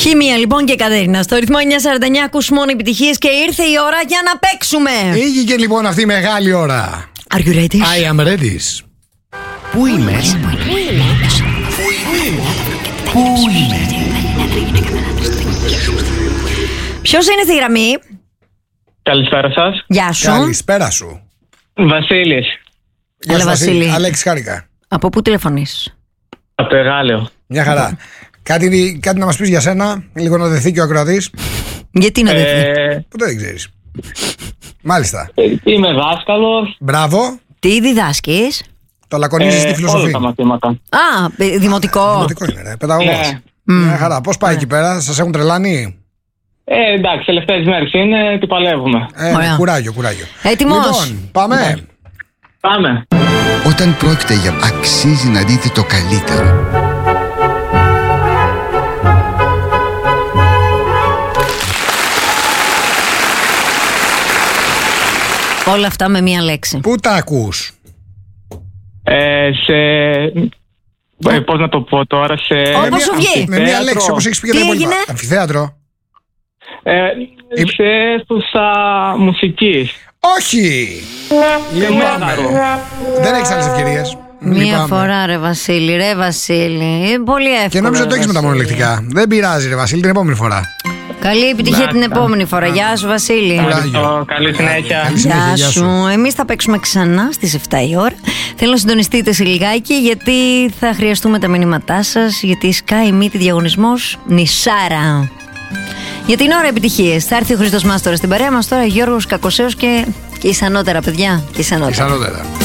Χημεία λοιπόν και Κατερίνα. Στο ρυθμό 949 ακούς μόνο επιτυχίες και ήρθε η ώρα για να παίξουμε. Ήγηκε λοιπόν αυτή η μεγάλη ώρα. Are you ready? I am ready. Πού είμαι? Ποιος είναι στη γραμμή? Καλησπέρα σας. Γεια σου. Καλησπέρα σου. Βασίλης. Γεια σου, Βασίλη. Αλέξη, χάρηκα. Από πού τηλεφωνείς? Από το Εγάλεο. Μια χαρά. Κάτι να μας πεις για σένα, λίγο να δεθεί και ο ακροατής. Γιατί να δεθεί? Που δεν ξέρεις. Μάλιστα. Είμαι δάσκαλος. Μπράβο. Τι διδάσκεις? Το λακωνίζεις στη Όλα φιλοσοφία. τα μαθήματα. Α, δημοτικό. Δημοτικό είναι, ρε. Παιδαγωγός. Μια χαρά. Πώς πάει εκεί πέρα, σας έχουν τρελάνει? Εντάξει, τελευταίες μέρες είναι, τι παλεύουμε. Ωραία. Κουράγιο. Έτοιμος? Λοιπόν, πάμε. Πάμε. Όταν πρόκειται για αξίζει να δείτε το καλύτερο. Όλα αυτά με μία λέξη. Πού τα ακούς? Πώς να το πω τώρα, Όπως σου βγει. Με μία λέξη, όπως έχεις πει και τα Τι υπόλοιπα. έγινε? Αμφιθέατρο. σε αίθουσα μουσικής. Όχι! Λυπάμαι. Δεν έχεις άλλες ευκαιρίες. Μία Λυπάμαι. φορά ρε Βασίλη, πολύ εύκολο. Και νόμιζα ότι το έχεις με τα μονολεκτικά. Δεν πειράζει, ρε Βασίλη, την επόμενη φορά. Καλή επιτυχία την επόμενη φορά. Γεια σου Βασίλη. Καλή συνέχεια. Γεια σου. Εμείς θα παίξουμε ξανά στις 7 η ώρα. Θέλω να συντονιστείτε σε λιγάκι, γιατί θα χρειαστούμε τα μηνύματά σας. Γιατί σκάει μύτη διαγωνισμός νησάρα. Για την ώρα επιτυχίες. Θα έρθει ο Χρήστος Μάστορας στην παρέα μας τώρα, Γιώργος Κακοσέος και ισανότερα παιδιά. Και ισανότερα.